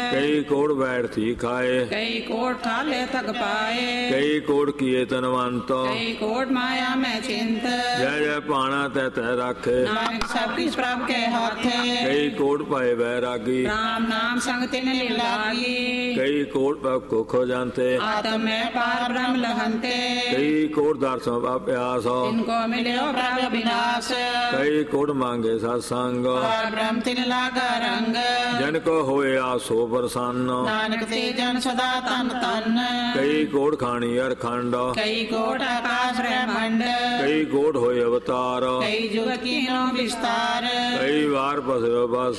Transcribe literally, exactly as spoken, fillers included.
ਕਈ ਕੋੜ ਬੈਠ ਥੀ ਖਾਏ, ਕਈ ਕੋਟ ਥਾਲੇ ਤਕ ਪਾਏ, ਕਈ ਕੋੜ ਕੀਏ ਤਨਵੰਤ, ਕਈ ਕੋਟ ਮਾਇਆ ਮੈਂ ਚਿੰਤ, ਜੈ ਜੈ ਭਾਣਾ ਤੈ ਤੈ ਰਾਖੇ, ਨਾਨਕ ਸਭ ਕਿਛ ਪ੍ਰਭ ਕੇ ਹਾਥੇ, ਕਈ ਕੋੜ ਪਾਏ ਵੈਰਾਗੀ, ਰਾਮ ਨਾਮ ਸੰਗ ਤਿਨ ਲਾਗੀ, ਕਈ ਕੋੜ ਪੈ ਕੁਖ ਜਾਂਤੇ, ਆਤਮ ਮੈਂ ਪਾਰ ਬ੍ਰਹਮ ਲਹੰਤੇ, ਕਈ ਕੋੜ ਦਰਸ਼ਨ ਅਭਿਆਸ, ਤਿनको ਮਿਲਿਓ ਪ੍ਰਭ ਵਿਨਾਸ਼, ਕਈ ਕੋੜ ਮੰਗੇ ਸਤ ਸੰਗ, ਪਾਰ ਬ੍ਰਹਮ ਤਿਨ ਲਾਗਾ ਰੰਗ, ਜਨ ਕੋ ਹੋਇਆ ਸੋ ਪ੍ਰਸੰਨ, ਨਾਨਕ ਤੇ ਜਨ ਸਦਾ ਤਨ ਤਨ, ਕਈ ਕੋੜ ਖਾਣੀ ਅਰਖੰਡ, ਕਈ ਕੋਟ ਆਕਾਸ਼ ਬ੍ਰਹਮੰਡ, ਕਈ ਕੋੜ ਹੋਏ ਅਵਤਾਰ, ਕਈ ਜੁਗ ਕੀਨੋ ਵਿਸਤਾਰ, ਕਈ ਵਾਰ ਪਸਿਓ ਬਸ